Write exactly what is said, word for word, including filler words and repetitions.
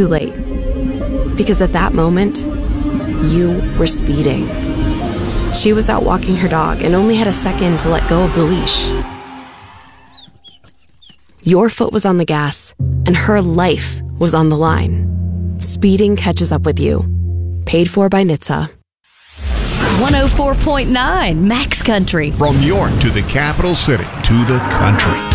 too late. Because at that moment, you were speeding. She was out walking her dog and only had a second to let go of the leash. Your foot was on the gas, and her life was on the line. Speeding catches up with you. Paid for by N H T S A. one oh four point nine Max Country. From York to the capital city to the country.